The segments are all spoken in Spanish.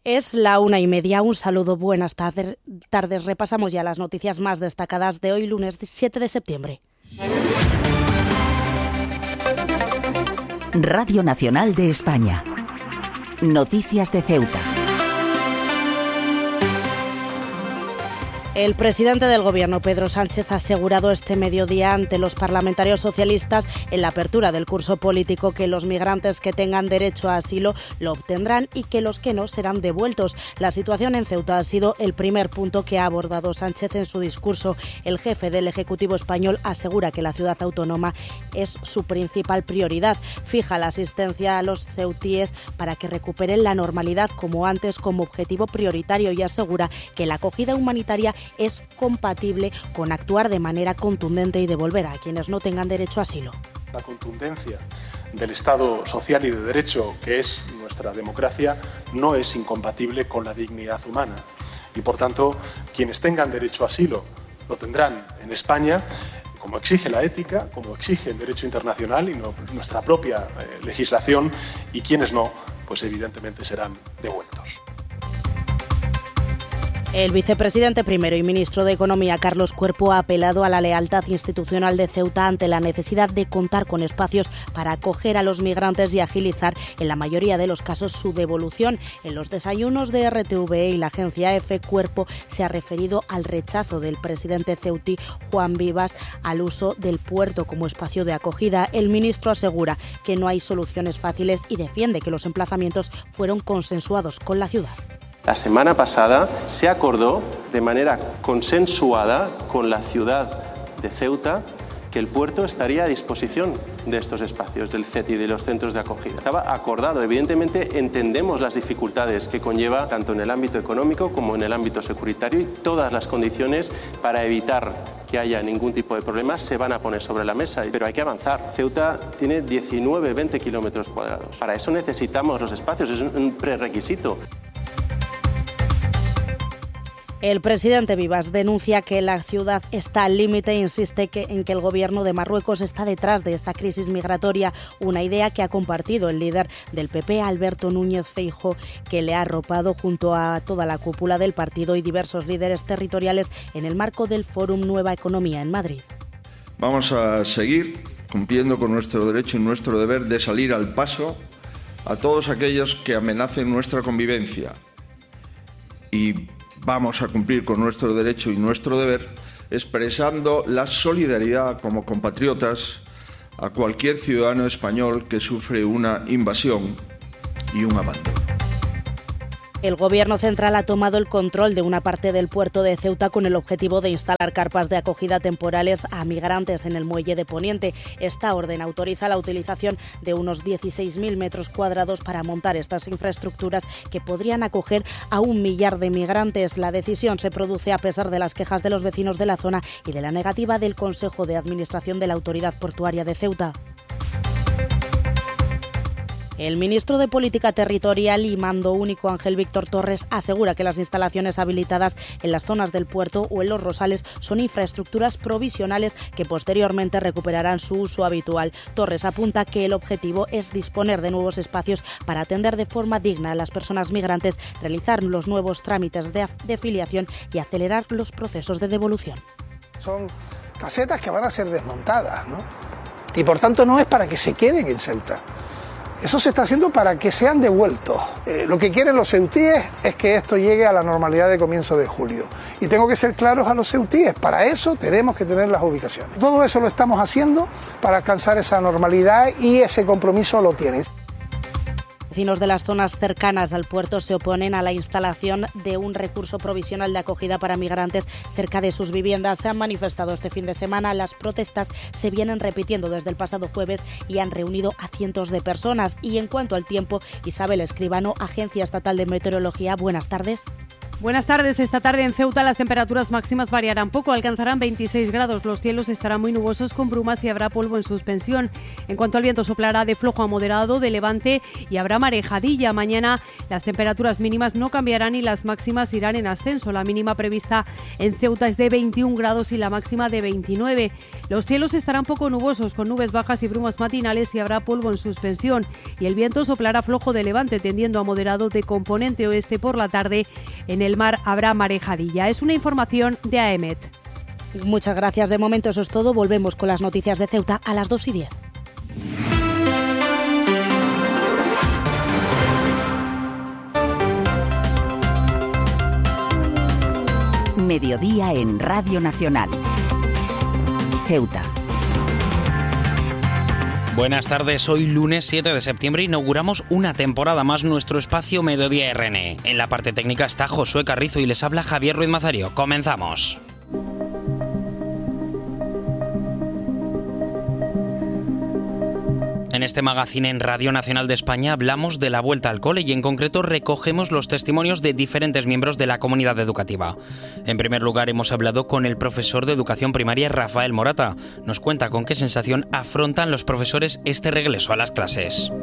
Es la 1:30. Un saludo, buenas tardes. Repasamos ya las noticias más destacadas de hoy, lunes 7 de septiembre. Radio Nacional de España. Noticias de Ceuta. El presidente del Gobierno, Pedro Sánchez, ha asegurado este mediodía ante los parlamentarios socialistas en la apertura del curso político que los migrantes que tengan derecho a asilo lo obtendrán y que los que no serán devueltos. La situación en Ceuta ha sido el primer punto que ha abordado Sánchez en su discurso. El jefe del Ejecutivo español asegura que la ciudad autónoma es su principal prioridad. Fija la asistencia a los ceutíes para que recuperen la normalidad como antes como objetivo prioritario y asegura que la acogida humanitaria es compatible con actuar de manera contundente y devolver a quienes no tengan derecho a asilo. La contundencia del Estado social y de derecho, que es nuestra democracia, no es incompatible con la dignidad humana. Y, por tanto, quienes tengan derecho a asilo lo tendrán en España, como exige la ética, como exige el derecho internacional y nuestra propia legislación, y quienes no, pues evidentemente serán devueltos. El vicepresidente primero y ministro de Economía, Carlos Cuerpo, ha apelado a la lealtad institucional de Ceuta ante la necesidad de contar con espacios para acoger a los migrantes y agilizar, en la mayoría de los casos, su devolución. En los desayunos de RTV y la agencia EFE, Cuerpo se ha referido al rechazo del presidente ceutí, Juan Vivas, al uso del puerto como espacio de acogida. El ministro asegura que no hay soluciones fáciles y defiende que los emplazamientos fueron consensuados con la ciudad. La semana pasada se acordó de manera consensuada con la ciudad de Ceuta que el puerto estaría a disposición de estos espacios, del CETI, de los centros de acogida. Estaba acordado. Evidentemente entendemos las dificultades que conlleva tanto en el ámbito económico como en el ámbito securitario y todas las condiciones para evitar que haya ningún tipo de problemas se van a poner sobre la mesa, pero hay que avanzar. Ceuta tiene 19-20 kilómetros cuadrados. Para eso necesitamos los espacios, es un prerequisito. El presidente Vivas denuncia que la ciudad está al límite e insiste en que el gobierno de Marruecos está detrás de esta crisis migratoria, una idea que ha compartido el líder del PP, Alberto Núñez Feijóo, que le ha arropado junto a toda la cúpula del partido y diversos líderes territoriales en el marco del Fórum Nueva Economía en Madrid. Vamos a seguir cumpliendo con nuestro derecho y nuestro deber de salir al paso a todos aquellos que amenacen nuestra convivencia y vamos a cumplir con nuestro derecho y nuestro deber expresando la solidaridad como compatriotas a cualquier ciudadano español que sufre una invasión y un abandono. El Gobierno central ha tomado el control de una parte del puerto de Ceuta con el objetivo de instalar carpas de acogida temporales a migrantes en el muelle de Poniente. Esta orden autoriza la utilización de unos 16.000 metros cuadrados para montar estas infraestructuras que podrían acoger a 1 millar de migrantes. La decisión se produce a pesar de las quejas de los vecinos de la zona y de la negativa del Consejo de Administración de la Autoridad Portuaria de Ceuta. El ministro de Política Territorial y Mando Único, Ángel Víctor Torres, asegura que las instalaciones habilitadas en las zonas del puerto o en los rosales son infraestructuras provisionales que posteriormente recuperarán su uso habitual. Torres apunta que el objetivo es disponer de nuevos espacios para atender de forma digna a las personas migrantes, realizar los nuevos trámites de filiación y acelerar los procesos de devolución. Son casetas que van a ser desmontadas, ¿no? Y por tanto no es para que se queden en Ceuta. Eso se está haciendo para que sean devueltos. Lo que quieren los ceutíes es que esto llegue a la normalidad de comienzo de julio. Y tengo que ser claros a los ceutíes, para eso tenemos que tener las ubicaciones. Todo eso lo estamos haciendo para alcanzar esa normalidad y ese compromiso lo tienen. Vecinos de las zonas cercanas al puerto se oponen a la instalación de un recurso provisional de acogida para migrantes cerca de sus viviendas. Se han manifestado este fin de semana. Las protestas se vienen repitiendo desde el pasado jueves y han reunido a cientos de personas. Y en cuanto al tiempo, Isabel Escribano, Agencia Estatal de Meteorología, buenas tardes. Buenas tardes. Esta tarde en Ceuta las temperaturas máximas variarán poco, alcanzarán 26 grados. Los cielos estarán muy nubosos con brumas y habrá polvo en suspensión. En cuanto al viento, soplará de flojo a moderado de levante y habrá marejadilla. Mañana las temperaturas mínimas no cambiarán y las máximas irán en ascenso. La mínima prevista en Ceuta es de 21 grados y la máxima de 29. Los cielos estarán poco nubosos con nubes bajas y brumas matinales y habrá polvo en suspensión. Y el viento soplará flojo de levante tendiendo a moderado de componente oeste por la tarde. En el mar habrá marejadilla. Es una información de AEMET. Muchas gracias. De momento eso es todo. Volvemos con las noticias de Ceuta a las 2:10. Mediodía en Radio Nacional. Ceuta. Buenas tardes, hoy lunes 7 de septiembre inauguramos una temporada más nuestro espacio Mediodía RN. En la parte técnica está Josué Carrizo y les habla Javier Ruiz Mazario. Comenzamos. En este magazine en Radio Nacional de España hablamos de la vuelta al cole y en concreto recogemos los testimonios de diferentes miembros de la comunidad educativa. En primer lugar hemos hablado con el profesor de educación primaria Rafael Morata. Nos cuenta con qué sensación afrontan los profesores este regreso a las clases.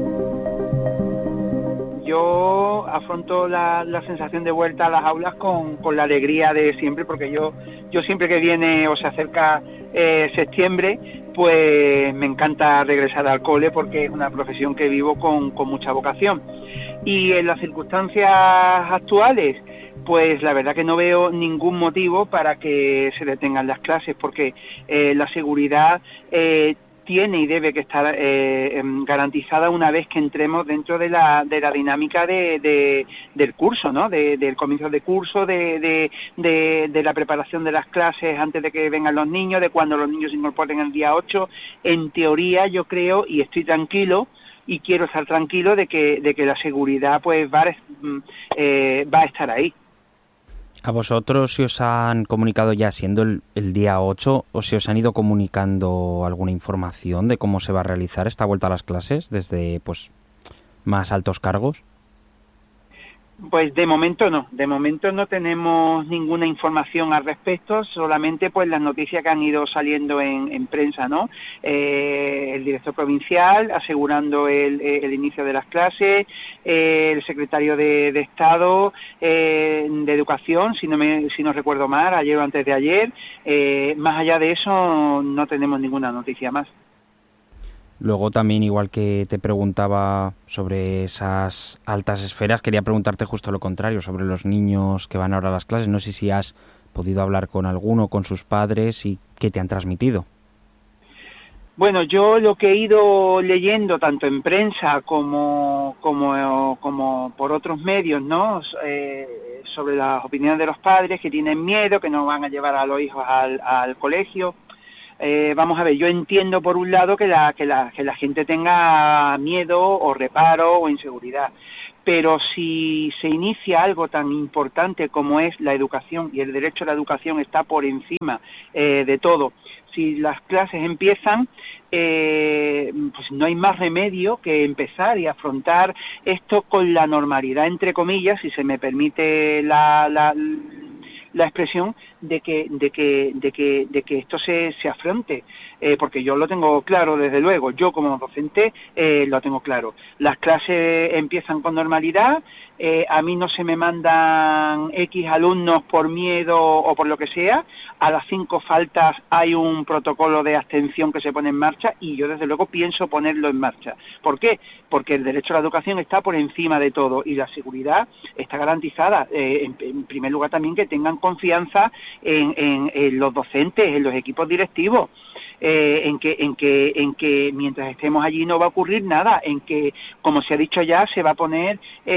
Yo afronto la sensación de vuelta a las aulas con la alegría de siempre, porque yo siempre que viene o se acerca septiembre, pues me encanta regresar al cole porque es una profesión que vivo con mucha vocación. Y en las circunstancias actuales, pues la verdad que no veo ningún motivo para que se detengan las clases, porque la seguridad tiene y debe que estar garantizada una vez que entremos dentro de la dinámica del curso, ¿no? Del comienzo de curso, de la preparación de las clases antes de que vengan los niños, de cuando los niños se incorporen el día 8. En teoría yo creo y estoy tranquilo y quiero estar tranquilo de que la seguridad pues va a estar ahí. ¿A vosotros si os han comunicado ya siendo el día 8 o si os han ido comunicando alguna información de cómo se va a realizar esta vuelta a las clases desde pues más altos cargos? Pues de momento no tenemos ninguna información al respecto, solamente pues las noticias que han ido saliendo en prensa, ¿no? El director provincial asegurando el inicio de las clases, el secretario de Estado de Educación, si no recuerdo mal, ayer o antes de ayer. Más allá de eso no tenemos ninguna noticia más. Luego también, igual que te preguntaba sobre esas altas esferas, quería preguntarte justo lo contrario, sobre los niños que van ahora a las clases. No sé si has podido hablar con alguno, con sus padres y qué te han transmitido. Bueno, yo lo que he ido leyendo tanto en prensa como por otros medios, ¿no? Sobre las opiniones de los padres que tienen miedo, que no van a llevar a los hijos al colegio. Vamos a ver, yo entiendo por un lado que la gente tenga miedo o reparo o inseguridad, pero si se inicia algo tan importante como es la educación y el derecho a la educación está por encima de todo, si las clases empiezan, pues no hay más remedio que empezar y afrontar esto con la normalidad, entre comillas, si se me permite la expresión de que esto se afronte, porque yo lo tengo claro desde luego, yo como docente lo tengo claro. Las clases empiezan con normalidad, a mí no se me mandan X alumnos por miedo o por lo que sea, a las 5 faltas hay un protocolo de abstención que se pone en marcha y yo desde luego pienso ponerlo en marcha. ¿Por qué? Porque el derecho a la educación está por encima de todo y la seguridad está garantizada. En primer lugar también que tengan confianza en los docentes, en los equipos directivos, en que mientras estemos allí no va a ocurrir nada, en que, como se ha dicho ya, se va a poner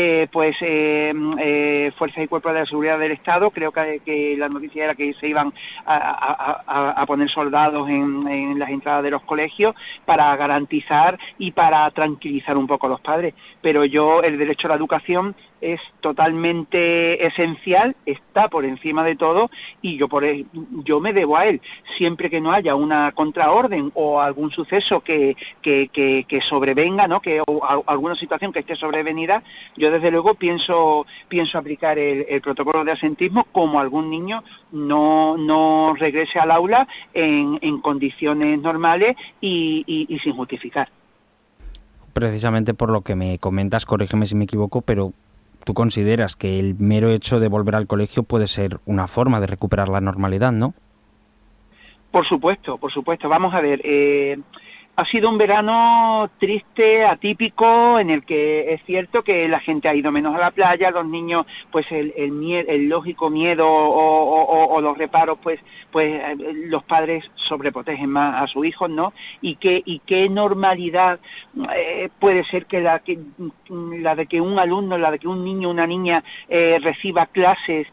fuerzas y cuerpos de la seguridad del Estado. Creo que la noticia era que se iban a poner soldados en las entradas de los colegios para garantizar y para tranquilizar un poco a los padres. Pero el derecho a la educación es totalmente esencial, está por encima de todo y yo me debo a él. Siempre que no haya una contraorden o algún suceso que sobrevenga, ¿no? O alguna situación que esté sobrevenida, yo desde luego pienso aplicar el protocolo de absentismo como algún niño no regrese al aula en condiciones normales y sin justificar. Precisamente por lo que me comentas, corrígeme si me equivoco, pero tú consideras que el mero hecho de volver al colegio puede ser una forma de recuperar la normalidad, ¿no? Por supuesto. Vamos a ver, ha sido un verano triste, atípico, en el que es cierto que la gente ha ido menos a la playa, los niños, pues el lógico miedo o los reparos, pues los padres sobreprotegen más a sus hijos, ¿no? Y qué normalidad puede ser que la de que un alumno, la de que un niño, una niña reciba clases,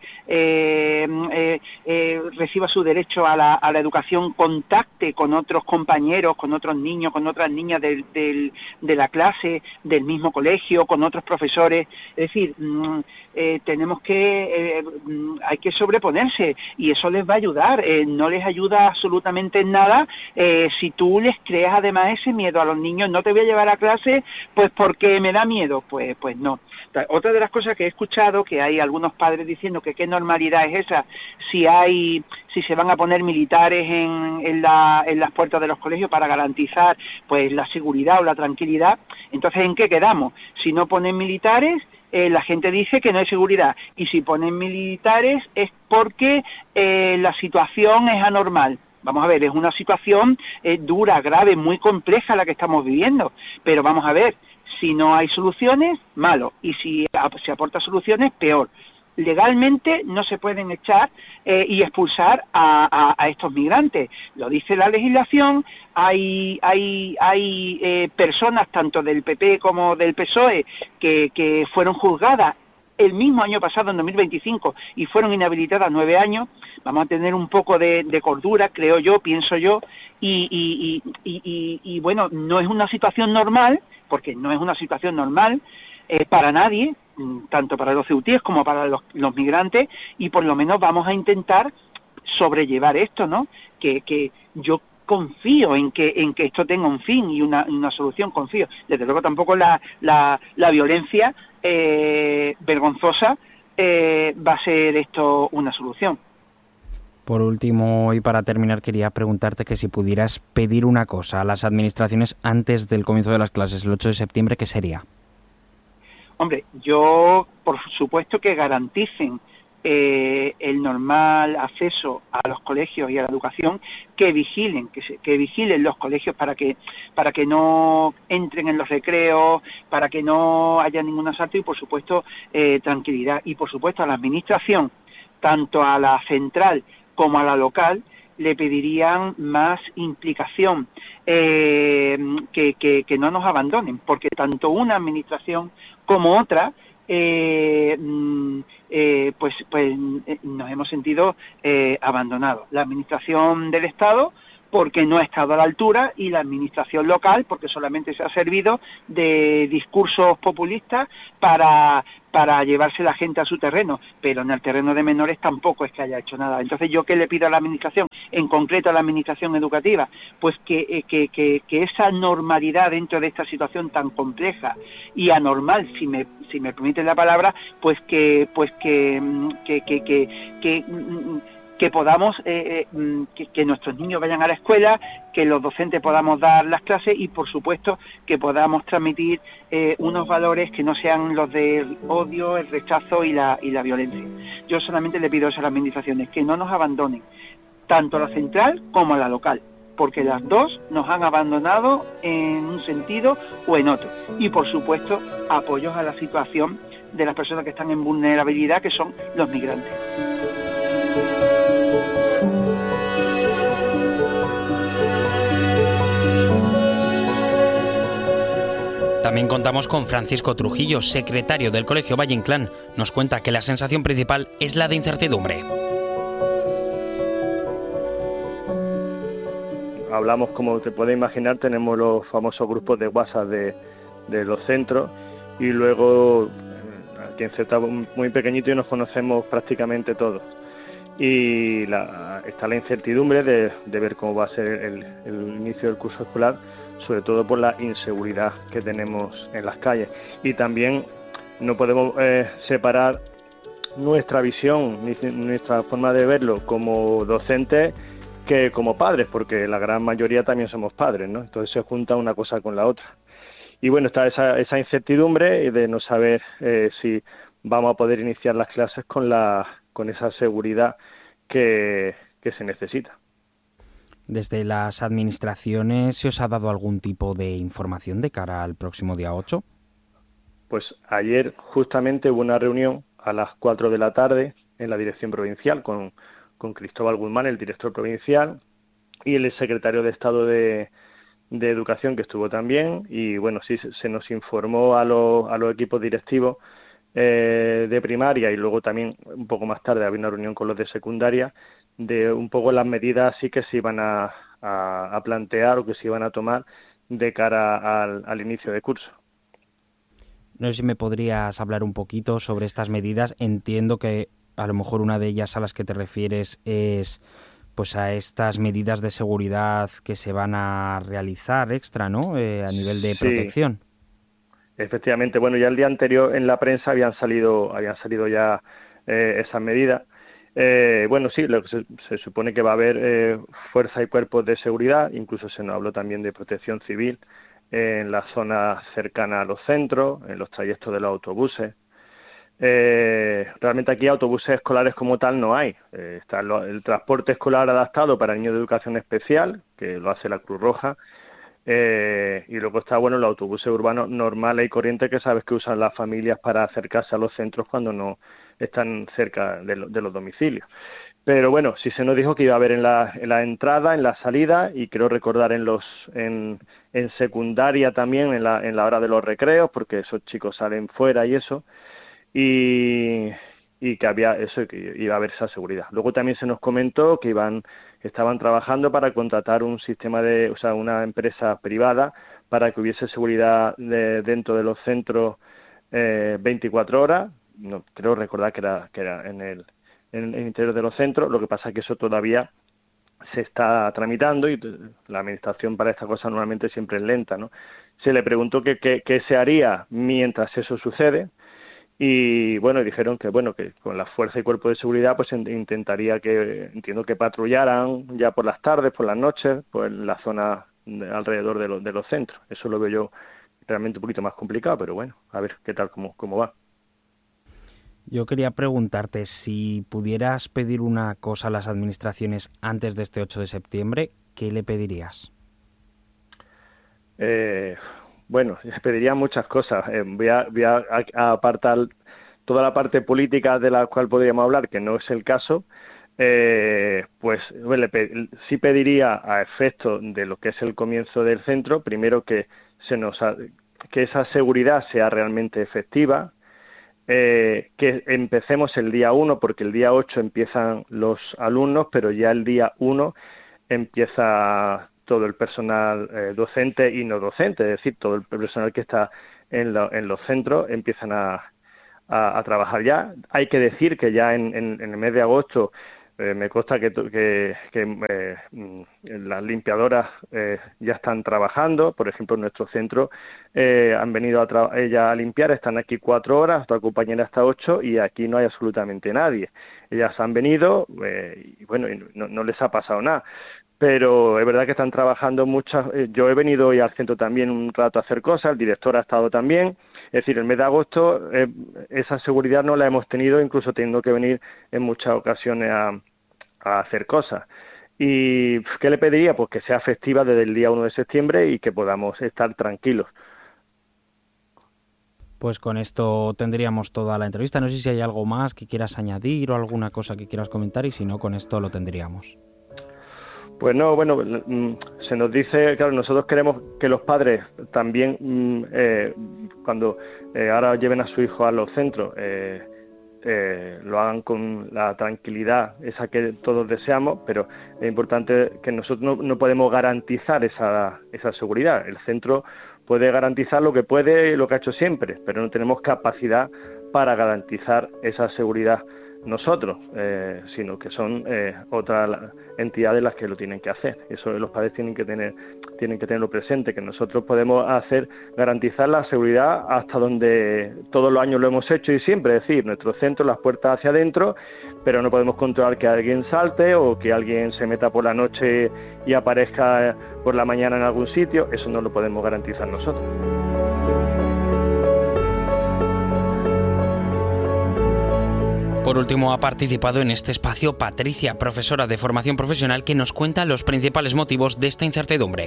reciba su derecho a la educación, contacte con otros compañeros, con otros niños, con otras niñas de la clase, del mismo colegio, con otros profesores. Es decir, tenemos que hay que sobreponerse y eso les va a ayudar. No les ayuda absolutamente en nada si tú les creas además ese miedo a los niños. No te voy a llevar a clase pues porque me da miedo. Pues no. Otra de las cosas que he escuchado, que hay algunos padres diciendo que qué normalidad es esa si se van a poner militares en las puertas de los colegios para garantizar pues la seguridad o la tranquilidad. Entonces, ¿en qué quedamos? Si no ponen militares, la gente dice que no hay seguridad, y si ponen militares es porque la situación es anormal. Vamos a ver, es una situación dura, grave, muy compleja la que estamos viviendo, pero vamos a ver, si no hay soluciones, malo, y si se aporta soluciones, peor. Legalmente no se pueden echar y expulsar a estos migrantes. Lo dice la legislación. Hay personas tanto del PP como del PSOE que fueron juzgadas el mismo año pasado, en 2025, y fueron inhabilitadas 9 años. Vamos a tener un poco de cordura, creo yo, pienso yo, y bueno, no es una situación normal, porque no es una situación normal para nadie, tanto para los ceutíes como para los migrantes, y por lo menos vamos a intentar sobrellevar esto, ¿no? Que yo confío en que esto tenga un fin y una solución, confío. Desde luego tampoco la violencia vergonzosa va a ser esto una solución. Por último, y para terminar, quería preguntarte que si pudieras pedir una cosa a las administraciones antes del comienzo de las clases, el 8 de septiembre, ¿qué sería? Hombre, yo, por supuesto, que garanticen el normal acceso a los colegios y a la educación, que vigilen los colegios para que no entren en los recreos, para que no haya ningún asalto, y por supuesto tranquilidad. Y por supuesto a la administración, tanto a la central como a la local, le pedirían más implicación, que no nos abandonen, porque tanto una administración como otra pues nos hemos sentido abandonados. La administración del Estado porque no ha estado a la altura, y la administración local porque solamente se ha servido de discursos populistas para llevarse la gente a su terreno, pero en el terreno de menores tampoco es que haya hecho nada. Entonces, ¿yo qué le pido a la administración, en concreto a la administración educativa? Pues que esa normalidad dentro de esta situación tan compleja y anormal, si me permite la palabra, que podamos, que nuestros niños vayan a la escuela, que los docentes podamos dar las clases, y por supuesto que podamos transmitir unos valores que no sean los del odio, el rechazo y la violencia. Yo solamente le pido eso a las administraciones, que no nos abandonen, tanto a la central como a la local, porque las dos nos han abandonado en un sentido o en otro. Y por supuesto apoyos a la situación de las personas que están en vulnerabilidad, que son los migrantes. También contamos con Francisco Trujillo, secretario del Colegio Valle Inclán. Nos cuenta que la sensación principal es la de incertidumbre. Hablamos, como te puedes imaginar, tenemos los famosos grupos de WhatsApp de los centros, y luego aquí en Ceuta muy pequeñito y nos conocemos prácticamente todos. Y está la incertidumbre de ver cómo va a ser el inicio del curso escolar, sobre todo por la inseguridad que tenemos en las calles. Y también no podemos separar nuestra visión, ni nuestra forma de verlo como docentes que como padres, porque la gran mayoría también somos padres, ¿no? Entonces se junta una cosa con la otra. Y bueno, está esa incertidumbre de no saber si vamos a poder iniciar las clases con esa seguridad que se necesita. ¿Desde las administraciones se os ha dado algún tipo de información de cara al próximo día 8? Pues ayer justamente hubo una reunión a las 4 de la tarde en la dirección provincial con Cristóbal Guzmán, el director provincial, y el secretario de Estado de Educación, que estuvo también, y bueno, sí se nos informó a los equipos directivos de primaria, y luego también un poco más tarde había una reunión con los de secundaria, de un poco las medidas sí que se iban a plantear o que se iban a tomar de cara al inicio de curso. No sé si me podrías hablar un poquito sobre estas medidas. Entiendo que a lo mejor una de ellas a las que te refieres es pues a estas medidas de seguridad que se van a realizar extra, ¿no? A nivel de protección. Efectivamente, bueno, ya el día anterior en la prensa habían salido ya esas medidas. Bueno, sí, se supone que va a haber fuerza y cuerpos de seguridad, incluso se nos habló también de protección civil en las zonas cercanas a los centros, en los trayectos de los autobuses. Realmente aquí autobuses escolares como tal no hay. Está el transporte escolar adaptado para niños de educación especial, que lo hace la Cruz Roja, y luego está los autobuses urbanos normales y corrientes que sabes que usan las familias para acercarse a los centros cuando no están cerca de los domicilios. Pero bueno, sí se nos dijo que iba a haber en la entrada, en la salida, y creo recordar en secundaria también, en la hora de los recreos, porque esos chicos salen fuera y eso, y que había eso, que iba a haber esa seguridad. Luego también se nos comentó que estaban trabajando para contratar un sistema una empresa privada para que hubiese seguridad dentro de los centros 24 horas. No creo recordar que era en el interior de los centros. Lo que pasa es que eso todavía se está tramitando y la administración para esta cosa normalmente siempre es lenta, ¿no? Se le preguntó qué se haría mientras eso sucede. Y bueno, dijeron que con la fuerza y cuerpo de seguridad pues intentaría entiendo que patrullaran ya por las tardes, por las noches, pues en la zona alrededor de los centros. Eso lo veo yo realmente un poquito más complicado, pero bueno, a ver qué tal, cómo va. Yo quería preguntarte si pudieras pedir una cosa a las administraciones antes de este 8 de septiembre, ¿qué le pedirías? Bueno, pediría muchas cosas. Voy a apartar toda la parte política de la cual podríamos hablar, que no es el caso. Sí pediría a efecto de lo que es el comienzo del centro, primero que esa seguridad sea realmente efectiva, que empecemos el día 1, porque el día 8 empiezan los alumnos, pero ya el día 1 empieza todo el personal docente y no docente, es decir, todo el personal que está en los centros empiezan a trabajar ya. Hay que decir que ya en el mes de agosto me consta que las limpiadoras ya están trabajando. Por ejemplo, en nuestro centro han venido ellas a limpiar, están aquí 4 horas, otra compañera hasta 8 y aquí no hay absolutamente nadie. Ellas han venido y no les ha pasado nada. Pero es verdad que están trabajando muchas. Yo he venido hoy al centro también un rato a hacer cosas, el director ha estado también. Es decir, el mes de agosto esa seguridad no la hemos tenido, incluso teniendo que venir en muchas ocasiones a hacer cosas. ¿Y qué le pediría? Pues que sea festiva desde el día 1 de septiembre y que podamos estar tranquilos. Pues con esto tendríamos toda la entrevista. No sé si hay algo más que quieras añadir o alguna cosa que quieras comentar, y si no, con esto lo tendríamos. Pues no, se nos dice, claro, nosotros queremos que los padres también, cuando ahora lleven a su hijo a los centros, lo hagan con la tranquilidad esa que todos deseamos, pero es importante que nosotros no podemos garantizar esa seguridad. El centro puede garantizar lo que puede y lo que ha hecho siempre, pero no tenemos capacidad para garantizar esa seguridad nosotros, sino que son otras entidades las que lo tienen que hacer. Eso los padres tienen que tenerlo presente, que nosotros podemos garantizar la seguridad hasta donde todos los años lo hemos hecho y siempre, es decir, nuestro centro, las puertas hacia adentro, pero no podemos controlar que alguien salte o que alguien se meta por la noche y aparezca por la mañana en algún sitio. Eso no lo podemos garantizar nosotros. Por último, ha participado en este espacio Patricia, profesora de formación profesional, que nos cuenta los principales motivos de esta incertidumbre.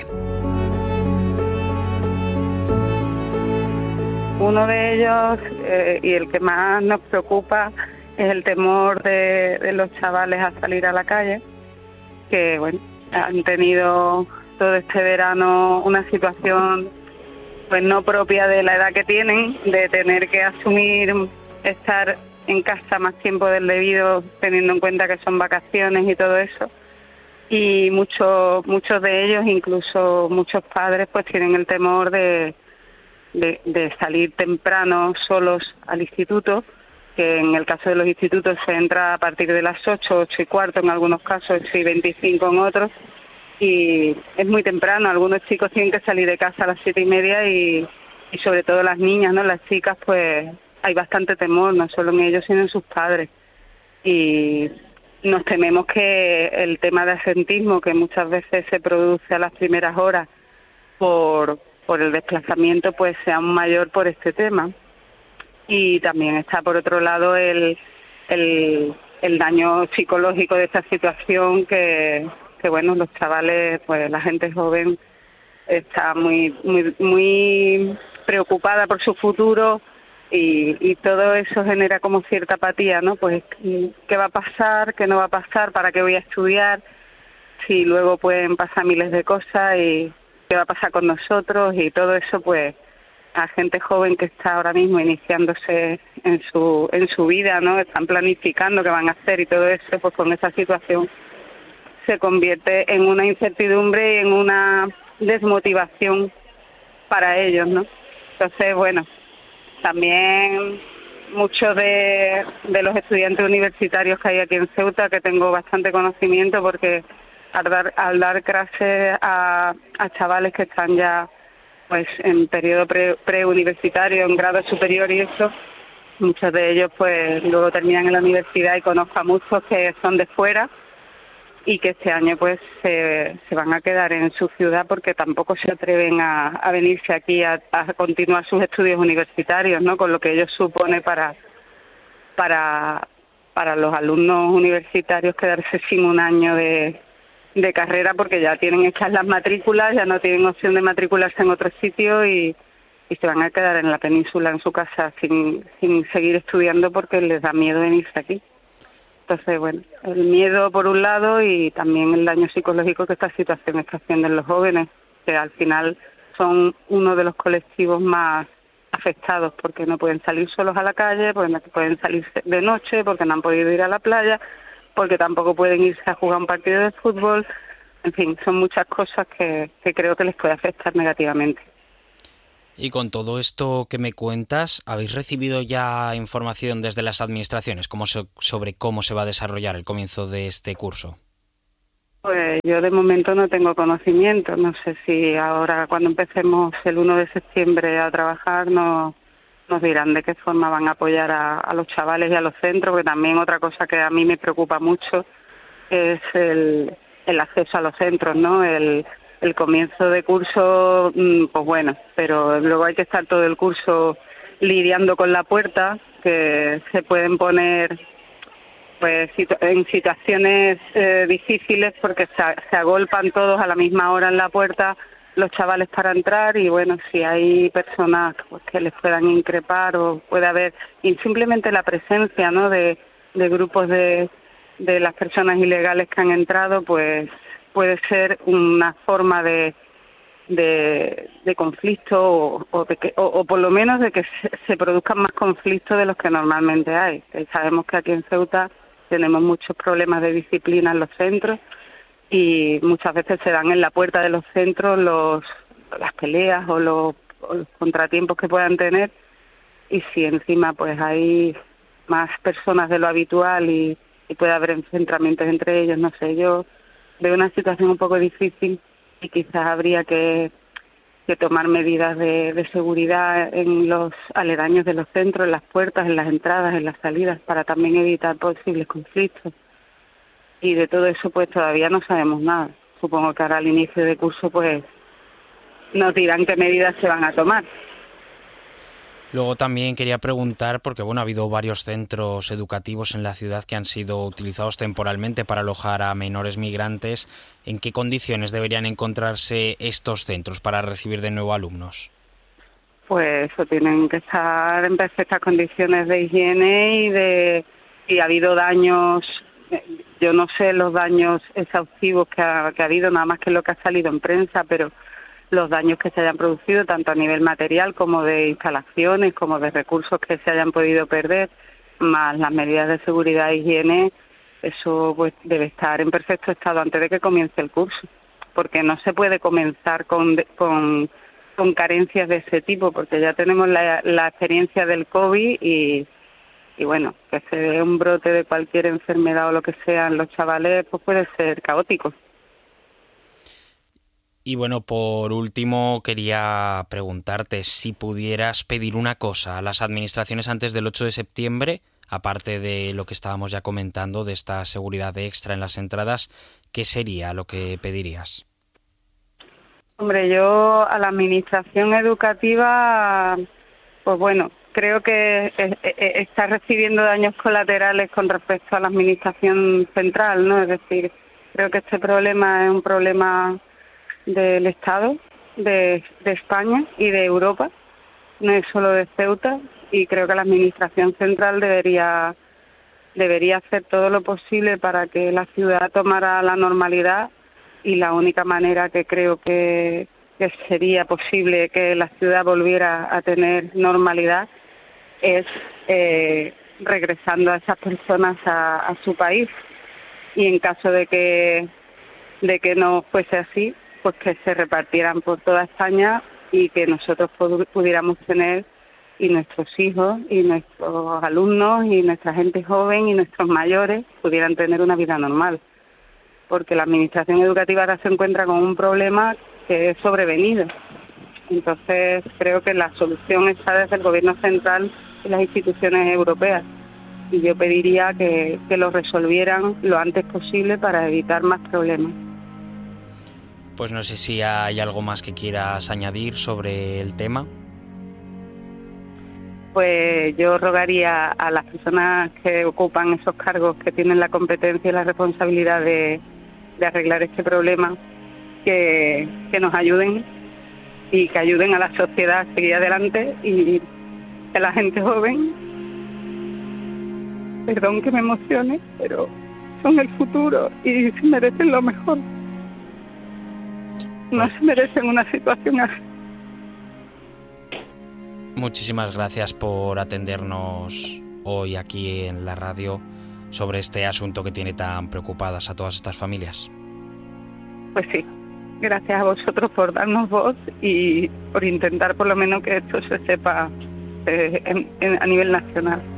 Uno de ellos, y el que más nos preocupa, es el temor de los chavales a salir a la calle, que bueno, han tenido todo este verano una situación pues no propia de la edad que tienen, de tener que asumir estar en casa más tiempo del debido, teniendo en cuenta que son vacaciones y todo eso. Y muchos de ellos, incluso muchos padres, pues tienen el temor de salir temprano solos al instituto, que en el caso de los institutos se entra a partir de las 8 y cuarto en algunos casos, 8:25 en otros, y es muy temprano. Algunos chicos tienen que salir de casa a las 7:30 y sobre todo las niñas, ¿no? Las chicas, pues hay bastante temor, no solo en ellos, sino en sus padres. Y nos tememos que el tema de asentismo, que muchas veces se produce a las primeras horas por el desplazamiento, pues sea aún mayor por este tema. Y también está, por otro lado, el daño psicológico de esta situación, que bueno, los chavales, pues la gente joven está muy preocupada por su futuro. Y todo eso genera como cierta apatía, ¿no? Pues, ¿qué va a pasar? ¿Qué no va a pasar? ¿Para qué voy a estudiar? Si luego pueden pasar miles de cosas, y qué va a pasar con nosotros, y todo eso, pues, a gente joven que está ahora mismo iniciándose en su vida, ¿no? Están planificando qué van a hacer y todo eso, pues con esa situación se convierte en una incertidumbre y en una desmotivación para ellos, ¿no? Entonces, bueno, también muchos de los estudiantes universitarios que hay aquí en Ceuta, que tengo bastante conocimiento, porque al dar clases a chavales que están ya pues en periodo preuniversitario, en grado superior y eso, muchos de ellos pues luego terminan en la universidad, y conozco a muchos que son de fuera y que este año pues se van a quedar en su ciudad porque tampoco se atreven a venirse aquí a continuar sus estudios universitarios, ¿no? Con lo que ello supone para los alumnos universitarios quedarse sin un año de carrera, porque ya tienen hechas las matrículas, ya no tienen opción de matricularse en otro sitio y se van a quedar en la península, en su casa, sin seguir estudiando porque les da miedo venirse aquí. Entonces, bueno, el miedo por un lado, y también el daño psicológico que esta situación está haciendo en los jóvenes, que al final son uno de los colectivos más afectados, porque no pueden salir solos a la calle, porque no pueden salir de noche, porque no han podido ir a la playa, porque tampoco pueden irse a jugar un partido de fútbol. En fin, son muchas cosas que creo que les puede afectar negativamente. Y con todo esto que me cuentas, ¿habéis recibido ya información desde las administraciones sobre cómo se va a desarrollar el comienzo de este curso? Pues yo de momento no tengo conocimiento. No sé si ahora, cuando empecemos el 1 de septiembre a trabajar, nos dirán de qué forma van a apoyar a los chavales y a los centros, porque también otra cosa que a mí me preocupa mucho es el acceso a los centros, ¿no? El comienzo de curso, pues bueno, pero luego hay que estar todo el curso lidiando con la puerta, que se pueden poner pues en situaciones difíciles, porque se agolpan todos a la misma hora en la puerta los chavales para entrar, y bueno, si hay personas pues, que les puedan increpar, o puede haber, y simplemente la presencia, ¿no?, de grupos de las personas ilegales que han entrado, pues puede ser una forma de conflicto, o por lo menos de que se produzcan más conflictos de los que normalmente hay. Sabemos que aquí en Ceuta tenemos muchos problemas de disciplina en los centros, y muchas veces se dan en la puerta de los centros las peleas o los contratiempos que puedan tener, y si encima pues hay más personas de lo habitual y puede haber enfrentamientos entre ellos, no sé, yo veo una situación un poco difícil y quizás habría que tomar medidas de seguridad en los aledaños de los centros, en las puertas, en las entradas, en las salidas, para también evitar posibles conflictos. Y de todo eso pues todavía no sabemos nada. Supongo que ahora al inicio de curso pues nos dirán qué medidas se van a tomar. Luego también quería preguntar, porque ha habido varios centros educativos en la ciudad que han sido utilizados temporalmente para alojar a menores migrantes. ¿En qué condiciones deberían encontrarse estos centros para recibir de nuevo alumnos? Pues tienen que estar en perfectas condiciones de higiene y si ha habido daños, yo no sé los daños exhaustivos que ha habido, nada más que lo que ha salido en prensa, pero los daños que se hayan producido, tanto a nivel material como de instalaciones, como de recursos que se hayan podido perder, más las medidas de seguridad e higiene, eso pues debe estar en perfecto estado antes de que comience el curso, porque no se puede comenzar con carencias de ese tipo, porque ya tenemos la experiencia del COVID y bueno, que se dé un brote de cualquier enfermedad o lo que sea en los chavales, pues puede ser caótico. Y bueno, por último quería preguntarte si pudieras pedir una cosa a las administraciones antes del 8 de septiembre, aparte de lo que estábamos ya comentando, de esta seguridad extra en las entradas, ¿qué sería lo que pedirías? Hombre, yo a la administración educativa, pues bueno, creo que está recibiendo daños colaterales con respecto a la administración central, ¿no? Es decir, creo que este problema es un problema del Estado, de España y de Europa, no es solo de Ceuta, y creo que la administración central debería hacer todo lo posible para que la ciudad tomara la normalidad, y la única manera que creo que sería posible que la ciudad volviera a tener normalidad es regresando a esas personas a su país, y en caso de que no fuese así, pues que se repartieran por toda España y que nosotros pudiéramos tener, y nuestros hijos y nuestros alumnos y nuestra gente joven y nuestros mayores pudieran tener una vida normal, porque la administración educativa ahora se encuentra con un problema que es sobrevenido. Entonces creo que la solución está desde el gobierno central y las instituciones europeas, y yo pediría que lo resolvieran lo antes posible para evitar más problemas. Pues no sé si hay algo más que quieras añadir sobre el tema. Pues yo rogaría a las personas que ocupan esos cargos, que tienen la competencia y la responsabilidad de arreglar este problema, que nos ayuden y que ayuden a la sociedad a seguir adelante, y a la gente joven, perdón que me emocione, pero son el futuro y se merecen lo mejor. No se merecen una situación así. Muchísimas gracias por atendernos hoy aquí en la radio sobre este asunto que tiene tan preocupadas a todas estas familias. Pues sí, gracias a vosotros por darnos voz y por intentar por lo menos que esto se sepa a nivel nacional.